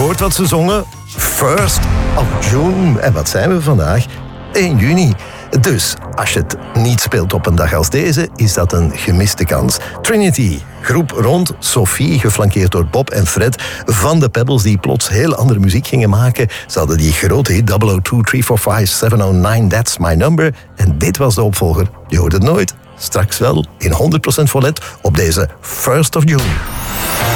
gehoord wat ze zongen? 1st of June. En wat zijn we vandaag? 1 juni. Dus als je het niet speelt op een dag als deze, is dat een gemiste kans. Trinity, groep rond Sophie, geflankeerd door Bob en Fred van de Pebbles, die plots heel andere muziek gingen maken. Ze hadden die grote hit 002 345 709, That's My Number. En dit was de opvolger. Je hoort het nooit. Straks wel in 100% Vollet op deze 1st of June.